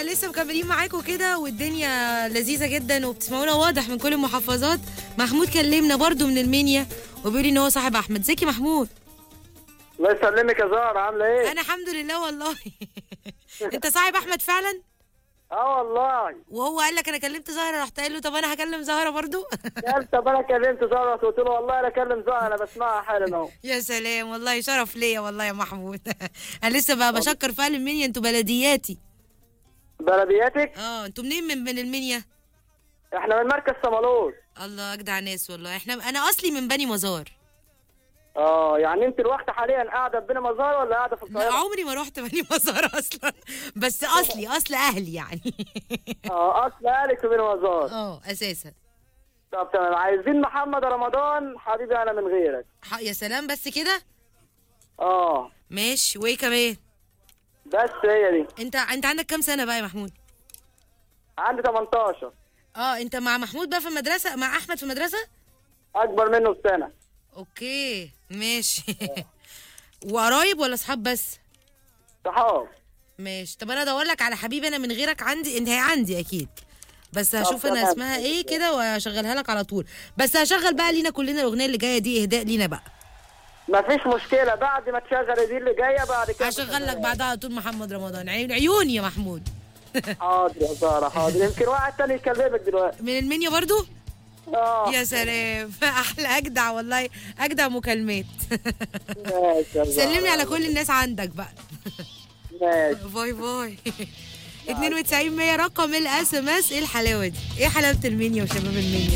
لسه مكملين معاكم كده والدنيا لذيذه جدا وبتسمعونا واضح من كل المحافظات. محمود كلمنا برضو من المنيا وبيقول ان هو صاحب احمد. ازيك يا محمود؟ الله يسلمك يا زهر، عامله ايه؟ انا الحمد لله والله. انت صاحب احمد فعلا؟ والله. وهو قال لك انا كلمت زهره، رحت قايل له طب انا هكلم زهره برضو. طب انا كلمت زهره قلت له والله انا اكلم زهره، انا بسمعها حالا اهو. يا سلام، والله شرف ليا والله يا محمود. انا لسه بقى بشكر في اهل المنيا، انتوا بلدياتي. بلدياتك؟ انتوا منين من المنيا؟ احنا من مركز صمالوط. الله، اجدع ناس والله. انا اصلي من بني مزار. يعني انت الوقت حاليا قاعده في بني مزار ولا قاعده في القاهره؟ لا عمري ما رحت بني مزار اصلا، بس اصل اهلي يعني. اصل اهلك في بني مزار. اساسا. طب تمام، عايزين محمد رمضان حبيبي انا من غيرك. يا سلام، بس كده؟ ماشي، وايه كمان؟ بس هي دي. انت عندك كام سنه بقى يا محمود؟ عندي 18. انت مع محمود بقى في المدرسه، مع احمد في المدرسه؟ اكبر منه بسنه. اوكي ماشي. وقرايب ولا اصحاب بس؟ صحاب. ماشي. طب انا ادور لك على حبيبي انا من غيرك. عندي، انت هي عندي اكيد، بس هشوف انا اسمها ايه كده واشغلها لك على طول. بس هشغل بقى لينا كلنا الاغنيه اللي جايه دي اهداء لينا بقى. مفيش مشكله، بعد ما تشغل دي اللي جايه بعد كده هشغل لك بعدها على طول محمد رمضان. عيوني يا محمود. حاضر يا ساره حاضر. يمكن واحد تاني يكلمك دلوقتي من المنيا برضو. يا سلام، احلى اجدع والله، اجدع مكالمات. سلمني على كل الناس عندك بقى. ماشي. باي باي. 92 100 رقم الاس ام اس. ايه الحلاوه دي؟ ايه حلاوه المنيا وشباب المنيا؟